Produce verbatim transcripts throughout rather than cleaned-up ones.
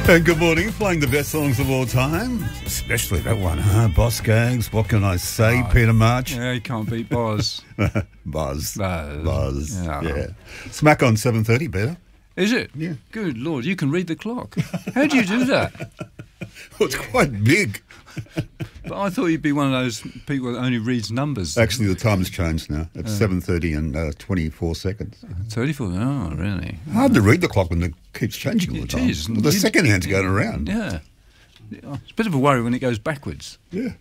And good morning, playing the best songs of all time, especially that one, huh? Boss Gags, what can I say, oh, Peter March? Yeah, you can't beat Boz. Buzz. Buzz. Buzz, yeah. yeah. Smack on seven thirty, Peter. Is it? Yeah. Good Lord, you can read the clock. How do you do that? Well, it's quite big. But I thought you'd be one of those people that only reads numbers. Actually, the time's changed now. It's uh, seven thirty and uh, twenty-four seconds. thirty-four? Oh, really? Hard to read the clock when it keeps changing all the time. It is. Well, the you, second hand's going around. Yeah. It's a bit of a worry when it goes backwards. Yeah.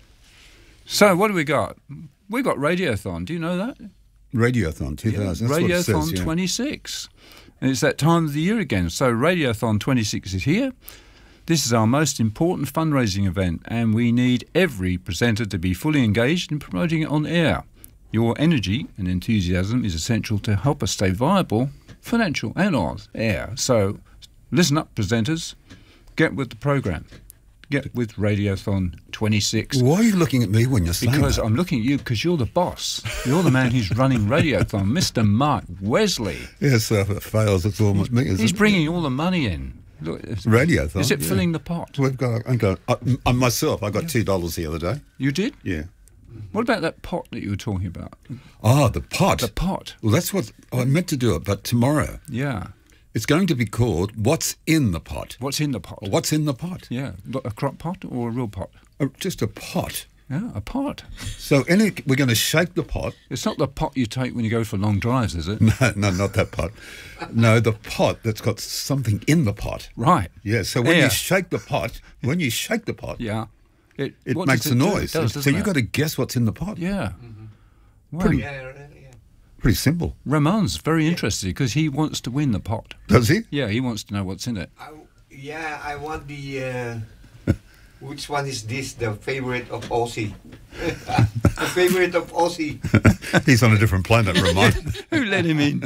So, what do we got? We've got Radiothon. Do you know that? Radiothon two thousand. Yeah. That's Radiothon what it says, yeah. twenty-six. And it's that time of the year again. So, Radiothon twenty-six is here. This is our most important fundraising event, and we need every presenter to be fully engaged in promoting it on air. Your energy and enthusiasm is essential to help us stay viable, financial and on air. So listen up, presenters. Get with the programme. Get with Radiothon twenty-six. Why are you looking at me when you're saying Because that? I'm looking at you because you're the boss. You're the man who's running Radiothon, Mister Mark Wesley. Yes, uh, if it fails, it's almost me, isn't He's it? bringing all the money in. Look, Radiothon. Is it yeah. filling the pot? We've got. I'm going. I, I, myself, I got two dollars the other day. You did? Yeah. What about that pot that you were talking about? Oh, the pot. The pot. Well, that's what oh, I meant to do it, but tomorrow. Yeah. It's going to be called "What's in the Pot." What's in the pot? Or what's in the pot? Yeah, a crock pot or a real pot? Uh, just a pot. Yeah, a pot. So any, we're going to shake the pot. It's not the pot you take when you go for long drives, is it? No, no, not that pot. No, the pot that's got something in the pot. Right. Yeah. So when Yeah. you shake the pot, when you shake the pot, Yeah. It, it what makes does a it do? noise. It does, so doesn't you've it? got to guess what's in the pot. Yeah. Mm-hmm. Wow. Pretty, Yeah, yeah, yeah. pretty simple. Ramon's very interested because he wants to win the pot. Does he? Yeah, he wants to know what's in it. I, yeah, I want the. Uh, which one is this? The favorite of Aussie. The favorite of Aussie. He's on a different planet, Ramon. Who let him in?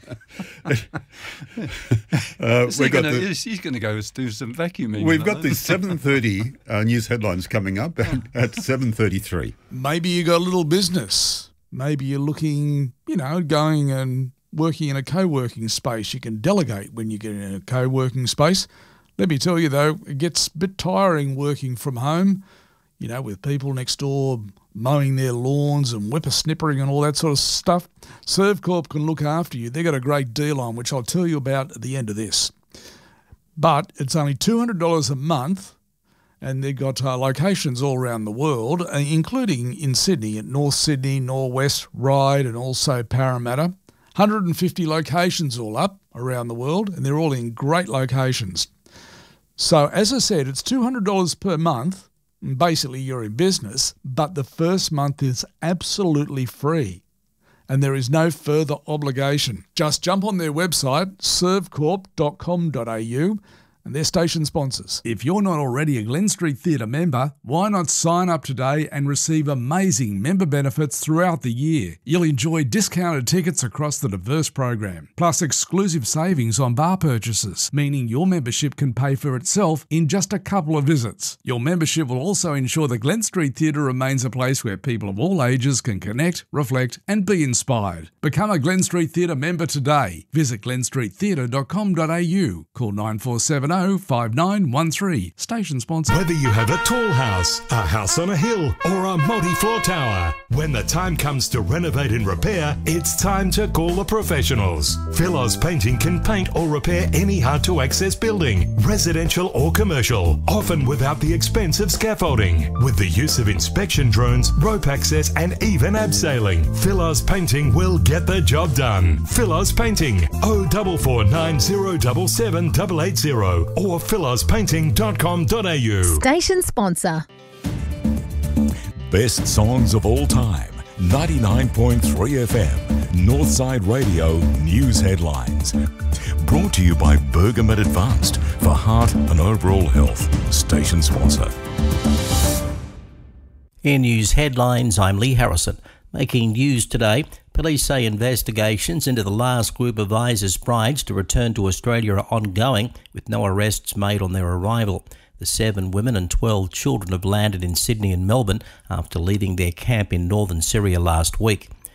uh, Is we he got gonna, the, is, he's going to go do some vacuuming. we've you got know? the seven thirty uh, news headlines coming up at, at seven thirty-three. Maybe you got a little business. Maybe you're looking, you know, going and working in a co-working space. You can delegate when you get in a co-working space. Let me tell you, though, it gets a bit tiring working from home, you know, with people next door mowing their lawns and whippersnippering and all that sort of stuff. Servcorp can look after you. They've got a great deal on, which I'll tell you about at the end of this. But it's only two hundred dollars a month, and they've got uh, locations all around the world, uh, including in Sydney, at North Sydney, Norwest, Ryde, and also Parramatta. one hundred fifty locations all up around the world, and they're all in great locations. So, as I said, it's two hundred dollars per month. Basically, you're in business, but the first month is absolutely free, and there is no further obligation. Just jump on their website, servcorp dot com dot a u, and they're station sponsors. If you're not already a Glen Street Theatre member, why not sign up today and receive amazing member benefits throughout the year? You'll enjoy discounted tickets across the diverse program, plus exclusive savings on bar purchases, meaning your membership can pay for itself in just a couple of visits. Your membership will also ensure the Glen Street Theatre remains a place where people of all ages can connect, reflect and be inspired. Become a Glen Street Theatre member today. Visit glen street theatre dot com dot a u. Call nine four seven zero five nine one three. Station sponsor. Whether you have a tall house, a house on a hill, or a multi-floor tower, when the time comes to renovate and repair, it's time to call the professionals. Philos Painting can paint or repair any hard-to-access building, residential or commercial, often without the expense of scaffolding. With the use of inspection drones, rope access, and even abseiling, Philos Painting will get the job done. Philos Painting, oh four four nine zero seven seven eight eight zero or philos painting dot com dot a u. Station sponsor. Best songs of all time. ninety-nine point three F M. Northside Radio News Headlines. Brought to you by Bergamet Advanced for heart and overall health. Station sponsor. In news headlines, I'm Lee Harrison. Making news today, police say investigations into the last group of ISIS brides to return to Australia are ongoing, with no arrests made on their arrival. The seven women and twelve children have landed in Sydney and Melbourne after leaving their camp in northern Syria last week.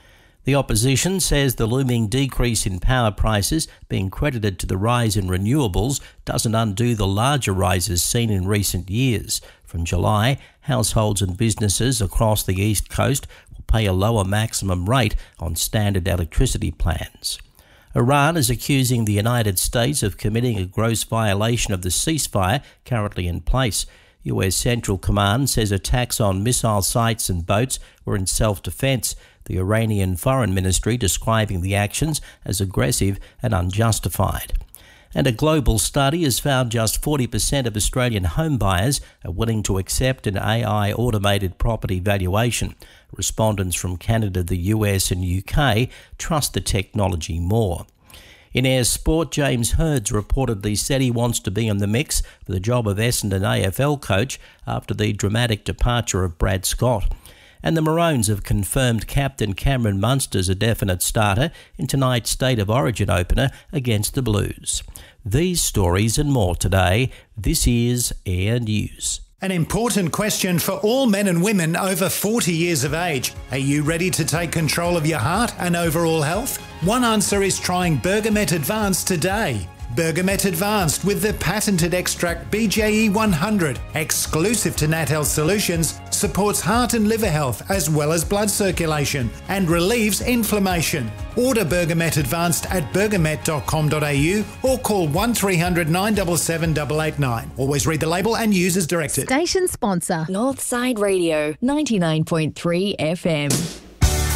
The opposition says the looming decrease in power prices, being credited to the rise in renewables, doesn't undo the larger rises seen in recent years. From July, households and businesses across the East Coast will pay a lower maximum rate on standard electricity plans. Iran is accusing the United States of committing a gross violation of the ceasefire currently in place. U S Central Command says attacks on missile sites and boats were in self-defence, the Iranian Foreign Ministry describing the actions as aggressive and unjustified. And a global study has found just forty percent of Australian home buyers are willing to accept an A I-automated property valuation. Respondents from Canada, the U S and U K trust the technology more. In Ayr Sport, James Hirds reportedly said he wants to be in the mix for the job of Essendon A F L coach after the dramatic departure of Brad Scott. And the Maroons have confirmed captain Cameron Munster's a definite starter in tonight's State of Origin opener against the Blues. These stories and more today. This is Ayr News. An important question for all men and women over forty years of age. Are you ready to take control of your heart and overall health? One answer is trying Bergamet Advanced today. Bergamet Advanced with the patented extract B J E one hundred, exclusive to Nat Health Solutions, supports heart and liver health as well as blood circulation and relieves inflammation. Order Bergamet Advanced at bergamet dot com dot a u or call one three hundred nine seven seven eight eight nine. Always read the label and use as directed. Station sponsor Northside Radio ninety-nine point three F M.